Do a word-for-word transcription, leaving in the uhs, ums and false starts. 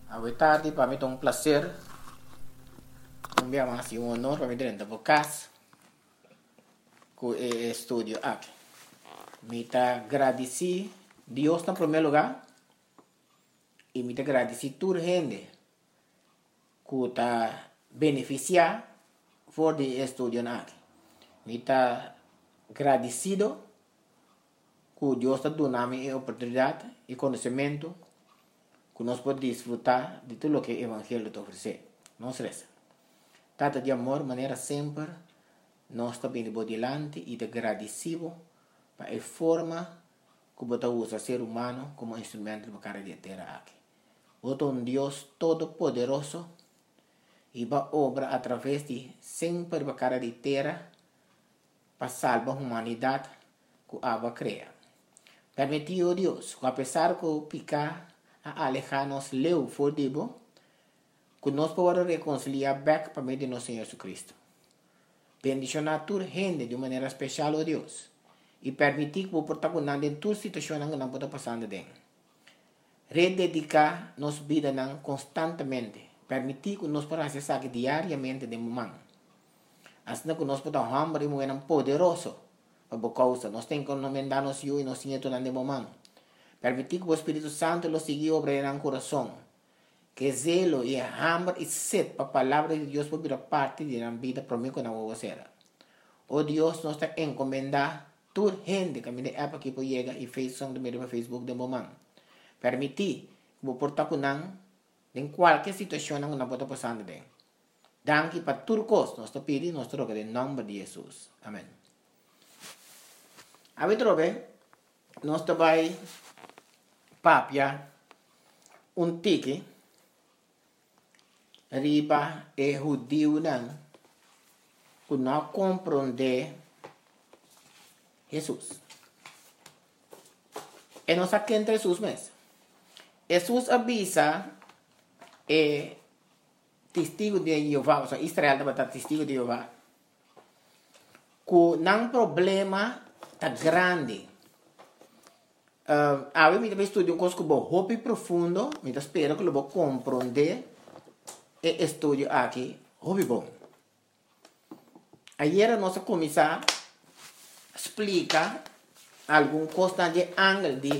Boa tarde, para mim é um prazer. Um dia mais, um honor para mim dentro da casa com o estúdio aqui. Me está agradecido Deus em primeiro lugar e me está agradecido toda a gente que está beneficiar por o estúdio aqui. Me está agradecido que Deus está dando a oportunidade e conhecimento que nós podemos desfrutar de tudo o que o Evangelho está oferecendo. Não se resta. Tata de amor, maneira sempre, nós estamos indo adiante e agradecido para a forma que você usa o ser humano como instrumento para a terra aqui. Você é um Deus todo-poderoso e vai obra através de sempre para a terra para salvar a humanidade que ela cria. Permitiu Deus, que apesar de o picar a alejar-nos leu for dibo, que nós podemos reconciliar back para meio de nosso Senhor Jesus Cristo. Bendicionar toda gente de maneira especial, oh Deus, e permitir que o protagonista em toda situação que não pode passar dentro. Rededicar nossa vida constantemente, permitir que nós podamos acessar diariamente de momento. Assim que nós podemos hambre e moer poderoso para a causa. Nós temos que encomendar-nos e nós temos de momento. Permitir que o Espírito Santo lo siga obrando no coração. Que zelo e hambre e sede para a palavra de Deus por parte da vida para mim que não vou ser. Oh Deus, nós está encomendar toda gente que me dê app aqui para chegar e fez som do meio do Facebook de momento. Permitir que o protagonista em qualquer situação não não pode passar dentro. Danke para tudo coisa. Nós está pedindo, nós troca em nome de Jesus. Amém. A ver, trobe, nós está vai papia um tique riba e judeu não que não compreende Jesus. E nós aqui entre Jesus mesmo. Jesus avisa e testigo de Jeová, ou seja, Israel estava testigo de Jeová, que não problema tá grande. Uh, a mim me estudo um coisa que vou hopi profundo, me espero que eu vou compreender e estudo aqui, hopi bom. Ayer nós começar a explicar algum coisa de ângulo de